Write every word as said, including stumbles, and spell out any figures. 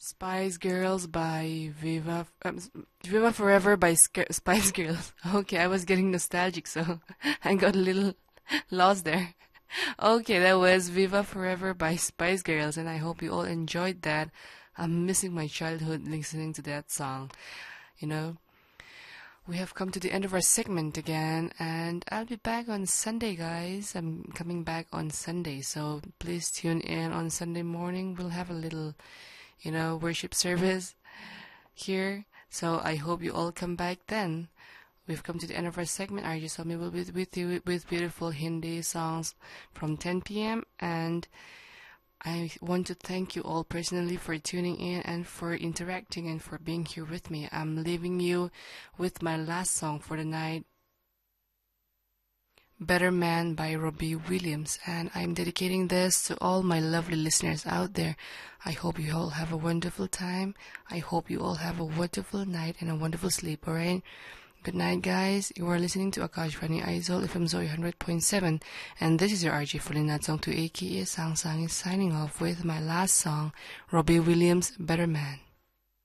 Spice Girls by Viva, um, Viva Forever by Sc- Spice Girls. Okay, I was getting nostalgic, so I got a little lost there. Okay, that was Viva Forever by Spice Girls, and I hope you all enjoyed that. I'm missing my childhood listening to that song. You know, we have come to the end of our segment again, and I'll be back on Sunday, guys. I'm coming back on Sunday, so please tune in on Sunday morning. We'll have a little, you know, worship service here. So I hope you all come back then. We've come to the end of our segment. R J Somi will be with you with beautiful Hindi songs from ten p.m. And I want to thank you all personally for tuning in and for interacting and for being here with me. I'm leaving you with my last song for the night, Better Man by Robbie Williams, and I'm dedicating this to all my lovely listeners out there. I hope you all have a wonderful time. I hope you all have a wonderful night and a wonderful sleep, alright? Good night, guys. You are listening to Akashvani Aizol F M Zoe one hundred point seven, and this is your R J Fulinat Song to aka Sang Sang is signing off with my last song, Robbie Williams, Better Man.